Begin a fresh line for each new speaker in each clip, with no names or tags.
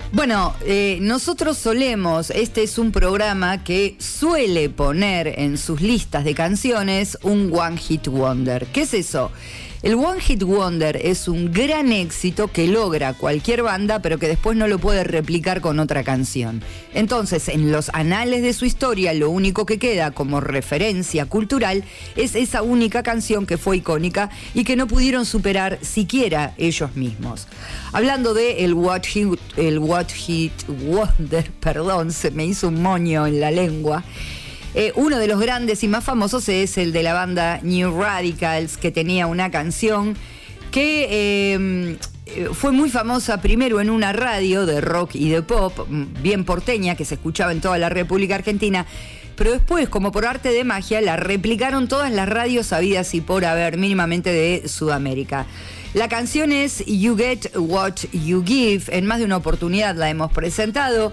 Bueno, nosotros solemos, este es un programa que suele poner en sus listas de canciones un One Hit Wonder. ¿Qué es eso? El One Hit Wonder es un gran éxito que logra cualquier banda, pero que después no lo puede replicar con otra canción. Entonces, en los anales de su historia, lo único que queda como referencia cultural es esa única canción que fue icónica y que no pudieron superar siquiera ellos mismos. Hablando de el What Hit Wonder, perdón, se me hizo un moño en la lengua. Uno de los grandes y más famosos es el de la banda New Radicals, que tenía una canción que fue muy famosa primero en una radio de rock y de pop, bien porteña, que se escuchaba en toda la República Argentina, pero después, como por arte de magia, la replicaron todas las radios habidas y por haber, mínimamente de Sudamérica. La canción es You Get What You Give, en más de una oportunidad la hemos presentado.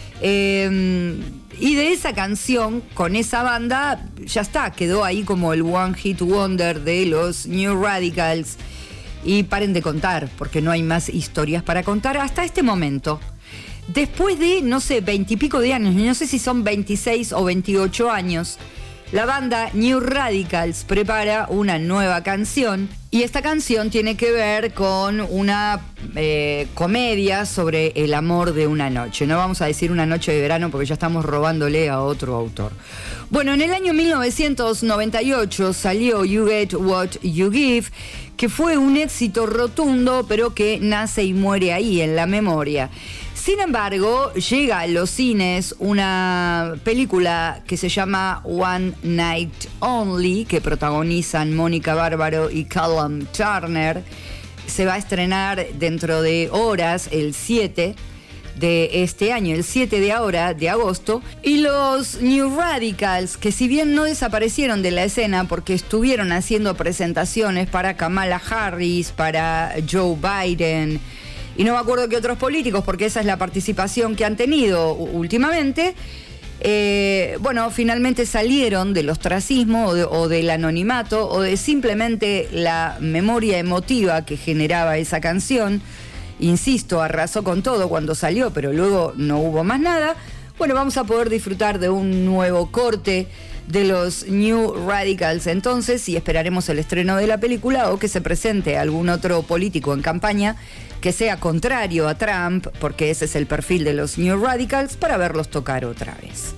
Y de esa canción, con esa banda, ya está, quedó ahí como el One Hit Wonder de los New Radicals. Y paren de contar, porque no hay más historias para contar hasta este momento. Después de, no sé, 20 y pico de años, no sé si son 26 o 28 años, la banda New Radicals prepara una nueva canción. Y esta canción tiene que ver con una comedia sobre el amor de una noche. No vamos a decir una noche de verano porque ya estamos robándole a otro autor. Bueno, en el año 1998 salió You Get What You Give, que fue un éxito rotundo, pero que nace y muere ahí, en la memoria. Sin embargo, llega a los cines una película que se llama One Night Only, que protagonizan Mónica Bárbaro y Callum Turner. Se va a estrenar dentro de horas, el 7 de este año, el 7 de ahora, de agosto. Y los New Radicals, que si bien no desaparecieron de la escena porque estuvieron haciendo presentaciones para Kamala Harris, para Joe Biden, y no me acuerdo qué otros políticos, porque esa es la participación que han tenido últimamente. Bueno, finalmente salieron del ostracismo o del anonimato o de simplemente la memoria emotiva que generaba esa canción. Insisto, arrasó con todo cuando salió, pero luego no hubo más nada. Bueno, vamos a poder disfrutar de un nuevo corte de los New Radicals entonces, y esperaremos el estreno de la película o que se presente algún otro político en campaña que sea contrario a Trump, porque ese es el perfil de los New Radicals, para verlos tocar otra vez.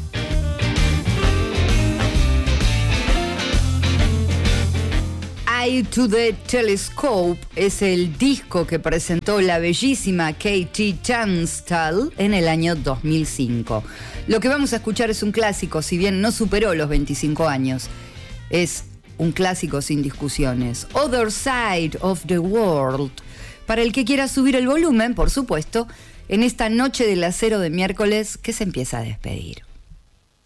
Eye to the Telescope es el disco que presentó la bellísima Katie Tunstall en el año 2005. Lo que vamos a escuchar es un clásico, si bien no superó los 25 años. Es un clásico sin discusiones. Other Side of the World. Para el que quiera subir el volumen, por supuesto, en esta noche del acero de miércoles que se empieza a despedir.